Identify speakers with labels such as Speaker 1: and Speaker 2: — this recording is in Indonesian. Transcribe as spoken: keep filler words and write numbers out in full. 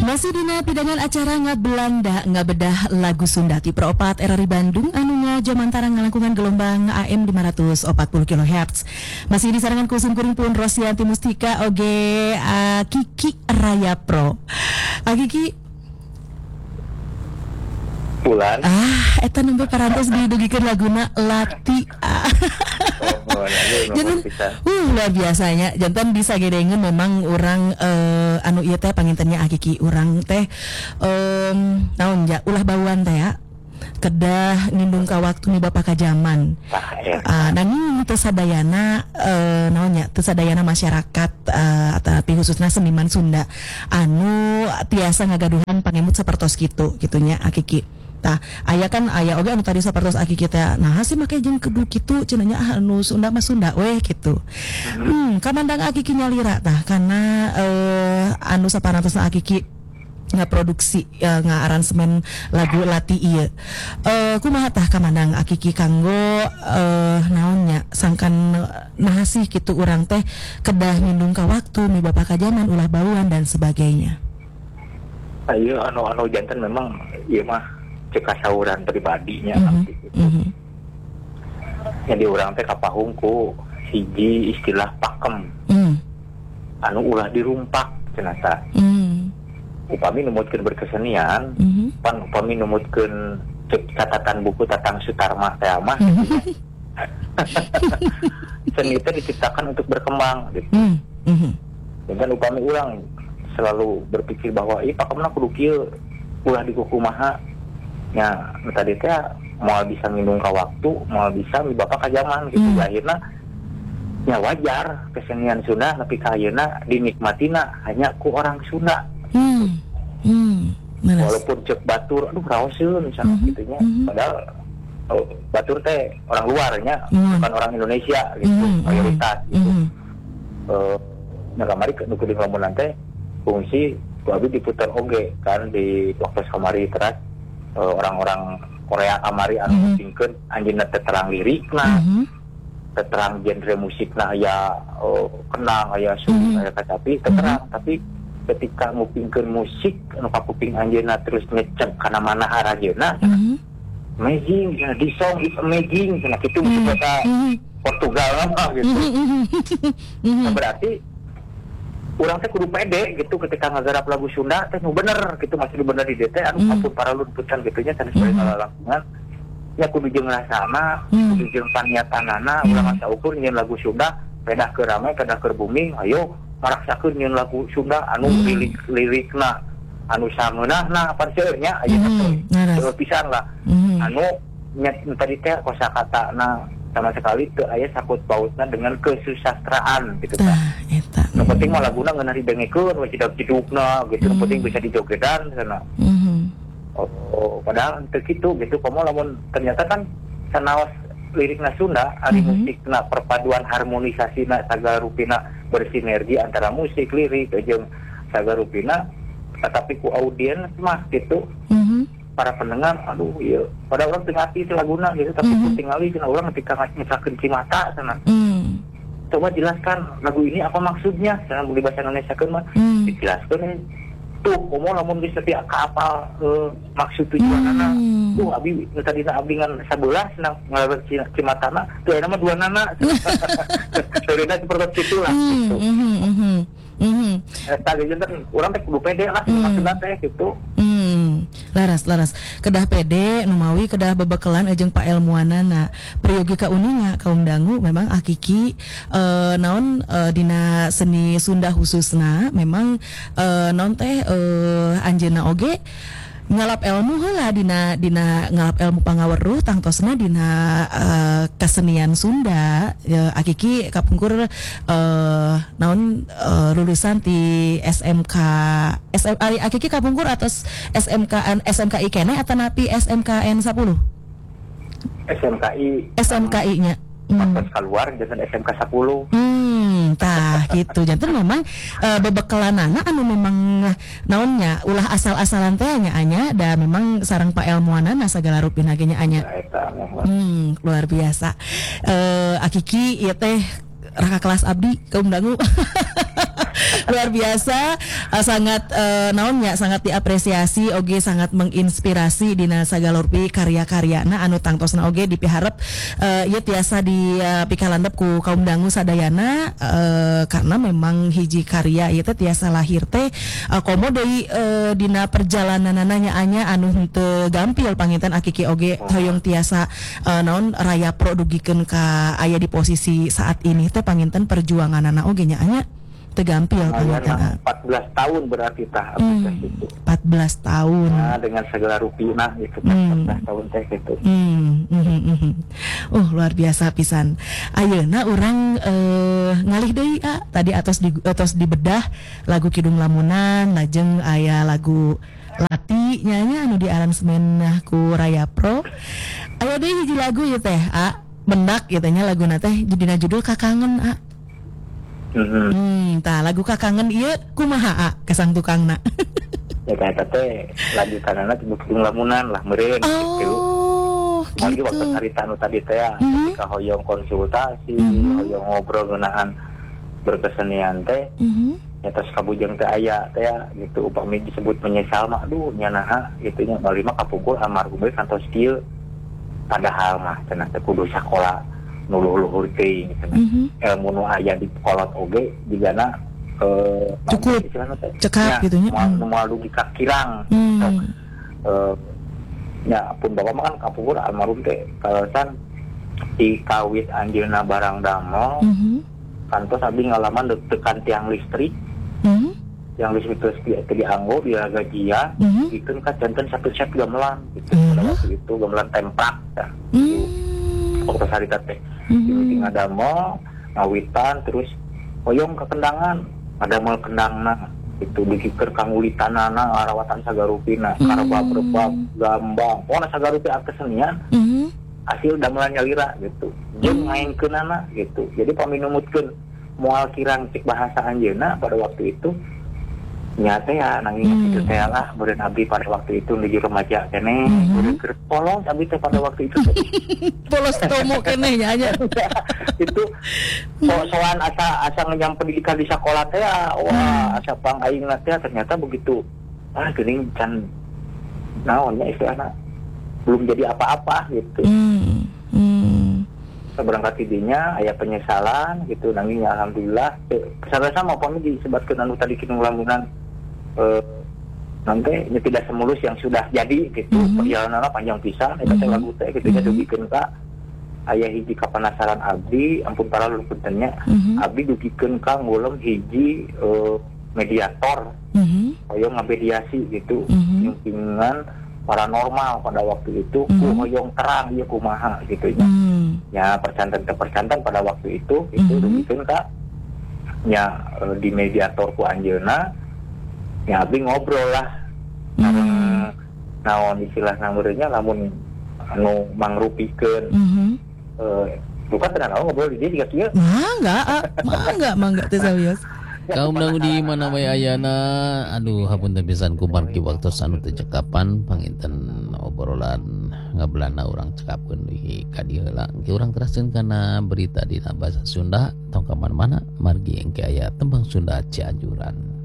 Speaker 1: Masih dina pidangan acara ngabelanda ngabedah lagu Sunda ti Proopat R R I Bandung anunya jamantara ngalangkungan gelombang A M lima ratus empat puluh kilohertz. Masih disarangan kusum kuring pun Rosianti Mustika oge uh, Kiki Raya Pro. Uh, Kiki
Speaker 2: Bulan.
Speaker 1: Ah, eta nembe parantos didugikeun laguna Lati. Ah.
Speaker 2: Oh,
Speaker 1: jangan, uh, luar biasanya. Jantan bisa gedengeun memang orang uh, anu ieu teh pangintennya Akiki urang teh um, naon ja ulah bauan teh ya. Kedah nindung ka waktu nih bapak ka zaman. Ah, nanging teu sadayana uh, naon nya teu sadayana masyarakat uh, tapi khususnya seniman Sunda anu tiasa ngagaduhan pangemut sapertos kitu gitunya Akiki. Tah, aya kan aya oge anu tadi sapertos aki kita. Nah, hasi make jeung kudu kitu cenah nya anu Sunda mah Sunda weh kitu. Hmm, kamandang aki nyalira tah kana eh anu saparantos aki ngaproduksi uh, ngaaransemen lagu Lati ieu. Eh kumaha tah kamandang aki kanggo eh naon nya sangkan nah sih kitu urang teh kedah mindung ka waktu mi bapak ka zaman ulah bauan dan sebagainya.
Speaker 2: Ayo anu-anu jantan memang ieu mah cek kasauran pribadinya
Speaker 1: mm-hmm.
Speaker 2: gitu.
Speaker 1: Mm-hmm.
Speaker 2: Jadi orang teh kapahungku siji istilah pakem. Mm. Anu ulah dirumpak cenah tah. Mm. Upami numutkeun berkesenian, mm-hmm. pan upami numutkeun catatan buku Tatang Sutarma teh mah. Mm-hmm. Seni itu diciptakan untuk berkembang gitu. Mm-hmm. Dan upami urang selalu berpikir bahwa ieu pakemna kudu kieu ulah dikukumaha. Ya, tadi teh mau bisa nginung ka waktu, mau bisa mi bapak ka zaman gitu. Hmm. Akhirnya ya wajar kesenian Sunda tapi ka ayeuna dinikmatina hanya ku orang Sunda. Hmm. Hmm. Walaupun cek batur aduh raoseun misalnya hmm. gitunya. Hmm. Padahal oh, batur teh orang luarnya, hmm. bukan orang Indonesia gitu, hmm. mayoritas gitu. Hmm. Eh nya kamari nu kudu ngomongna teh fungsi ku abi diputar oge kan di waktu kamari teras. Uh, orang-orang Korea kamari anu mm-hmm. pingkeun anjeunna teh terang lirikna, mm-hmm. terang genre musikna aya uh, kenang aya suling mm-hmm. aya kacapi terang mm-hmm. tapi ketika ngupingkeun musik anu kapuping anjeunna terus ngecek kana mana arajeuna mm-hmm. amazing ya di song is amazing cenah kitu musik bahasa mm-hmm. Portugal mah gitu. Mm-hmm. Nah, berarti urang teh kudu pede gitu ketika ngagarap lagu Sunda teh nu bener gitu masih bener di D T anu mm. apun para lunputan gitunya teh sebagai mm. langkungan ya kudu jeung rasana mm. kudu jeung paniatanana mm. urang asa ukur nyeun lagu Sunda pedah ke rame pedah ke booming ayo maraksakeun nyeun lagu Sunda anu mm. lirik lirikna anu sangeunahna apa seueur nya ayeuna teh teu pisan lah mm. anu nya tadi teh kosakatana sama sekali teu aya sakut pautna dengan kesusastraan gitu kan. Eta. Nu penting mah laguna ngeunah didengekeun we cidak-cidukna gitu. Nu mm. penting bisa dijogedan sana. Mm-hmm. Oh, oh, padahal teu kitu gitu. Komo lamun ternyata kan sanaos lirikna Sunda ari mm-hmm. musikna perpaduan harmonisasina sagarupina bersinergi antara musik lirik jeung sagarupina tetapi ku audiens mah gitu. Mm-hmm. Para pendengar, aduh iya, pada orang tengah hati laguna gitu, tapi mm-hmm. tinggali kena orang ketika ngecakeun cimata sana. Mm. Coba jelaskan lagu ini apa maksudnya, sana di bahasa Indonesia kan mah mm. dijelaskan tuh, komo lamun geus teu kaapal uh, maksud tujuanana. Mm. Tuh abi tadina abdi ngan sabelas senang ngalawan cimatana, tuh aya mah dua nana. Sorina seperti itu lah. Gitu. Mm-hmm. Mm-hmm. Eh, tadi jantan orang teh kudu pede lah mm. maksudna teh gitu.
Speaker 1: Mm. Laras laras kedah pede nu mawi kedah bebekelan jeung paelmuanana prayogi ka uninga kaum dangu memang akiki uh, naon uh, dina seni Sunda khususna memang uh, naon teh uh, anjeunna oge ngalap ilmu heula dina dina ngalap ilmu pangaweruh tangtosna dina uh, kesenian Sunda ya, akiki kapungkur uh, naon uh, lulusan ti S M K S M akiki kapungkur atas S M K S M K I kene atau napi S M K N sepuluh
Speaker 2: S M K I
Speaker 1: S M K I nya
Speaker 2: pas keluar dengan S M K sepuluh.
Speaker 1: Hmm, tah gitu. Janten memang uh, bebekelanana anu memang naonnya ulah asal-asalan teh nya anya da memang sareng paelmuanana sagala rupina ge nya anya. Hmm, luar biasa. Eh uh, akiki ieu teh raka kelas abdi kaum dangu. luar biasa, uh, sangat uh, naonnya sangat diapresiasi oge sangat menginspirasi dina sagalorpi karya-karyana anu tangtosna oge dipiharep uh, ieu tiasa di uh, pikalandep ku kaum dangu sadayana uh, karena memang hiji karya ieu teh tiasa lahir teh uh, komo deui uh, dina perjalananana nyaanya anu henteu gampil panginten akiki oge hoyong tiasa uh, naon raya pro dugikeun ka aya di posisi saat ini teh panginten perjuanganana oge nyaanya teu gampil panginten.
Speaker 2: empat belas tahun berarti tah
Speaker 1: hmm,
Speaker 2: itu.
Speaker 1: empat belas tahun.
Speaker 2: Nah, dengan segala rupiah gitu kan
Speaker 1: hmm.
Speaker 2: empat belas tahun teh gitu.
Speaker 1: Hmm, mm, mm, mm. Oh, luar biasa pisan. Ayeuna urang uh, ngalih deui ah. Tadi atos di atos dibedah lagu Kidung Lamunan, lajeng aya lagu Lati nyanyi anu di aransemen ku Raya Pro. Aya deui hiji lagu ieu teh ah. Mendak ieu teh nya laguna teh dina judul Kakangen ah.
Speaker 2: Mm-hmm.
Speaker 1: Hmm, tah lagu Kakangen ieu kumaha ah kesang tukangna.
Speaker 2: Ya kata teh lanjutanana Kidung Lamunan lah meureun
Speaker 1: oh,
Speaker 2: gitu. Lagi
Speaker 1: gitu.
Speaker 2: waktu cerita anu tadi teh
Speaker 1: mm-hmm.
Speaker 2: ketika hoyong konsultasi,
Speaker 1: mm-hmm.
Speaker 2: hoyong ngobrol ngeunaan berkesenian teh.
Speaker 1: Mm-hmm.
Speaker 2: Ya terus kabujang teh aya teh gitu upami disebut menyesal mah aduh nya naha gitu nya bali mah kapungkur almarhum we kantos kieu. Padahal mah cenah teh kudu sakola nu luhur teuing cenah.
Speaker 1: Mm-hmm.
Speaker 2: Ilmu nu aya di kolot oge digana eh
Speaker 1: cukup cekap gitu nya.
Speaker 2: Moal moal dugi ka kirang.
Speaker 1: Mm.
Speaker 2: So, eh nya pun bapak mah kan kapungkur almarhum teh kalasan di kawit anjeunna barang damel.
Speaker 1: Mm-hmm.
Speaker 2: Kantos abdi ngalaman tekan tiang listrik.
Speaker 1: Mm-hmm.
Speaker 2: Yang listrik terus di, di anggo di gajian
Speaker 1: mm-hmm.
Speaker 2: itu kan jantan satu set gamelan gitu
Speaker 1: mm-hmm.
Speaker 2: pada waktu itu gamelan templak ya
Speaker 1: mm-hmm.
Speaker 2: waktu sarita teh
Speaker 1: mm-hmm.
Speaker 2: di meeting ada mau ngawitan terus hoyong ke kendangan ada mal kendangna itu dikikir kangulitanana arawatan sagarupina mm-hmm. karba berbab gambang pokoknya sagarupi kesenian
Speaker 1: mm-hmm.
Speaker 2: hasil damelan nyalira gitu jeung main keunana gitu jadi paminumutkeun moal kirang cek bahasa anjeunna pada waktu itu nyata ya nangis hmm. itu teh lah meureun abdi pada waktu itu menuju remaja keneh meureun hmm. keur polos abdi teh pada waktu itu
Speaker 1: polos tomo keneh nya nya
Speaker 2: itu soal asa asa ngejam pendidikan di sekolah teh wah asa pang aing teh ternyata begitu ah geuning can naonnya istilahna belum jadi apa-apa gitu hmm. Hmm. Berangkat tidinya aya penyesalan gitu nanging alhamdulillah sama-sama pami disebutkeun anu tadi Kidung Lamunan eh nanti nya tidak semulus yang sudah jadi gitu mm-hmm. perjalanannya panjang pisan eta teh lagu teh kitu nya dugikeun ka aya hiji kapanasaran abdi ampun para lulupuntennya mm-hmm. abdi dugikeun ka ngulem hiji uh, mediator mm-hmm. hoyong ngabediasi gitu mm-hmm. nyungkingan paranormal pada waktu itu mm-hmm. ku hoyong terang ieu kumaha gitu nya mm-hmm. ya percantan ke percantan pada waktu itu itu mm-hmm. dugikeun ka nya uh, di mediator ku anjeunna ya abdi ngobrol lah sareng mm. naon istilahna meureunnya lamun anu mangrupikeun mm-hmm. eh bukan teh naon ngobrol di dieu juga kieu
Speaker 1: mangga mangga mangga teh sawios
Speaker 3: kaum dangu di mana wae ayana aduh hapunten pisan ku margi waktu anu teu cekapan panginten obrolan ngablana urang cekapkeun di ka dieu heula engke urang teraskeun kana berita dina basa Sunda tong ka mana-mana margi engke aya tembang Sunda Cianjuran.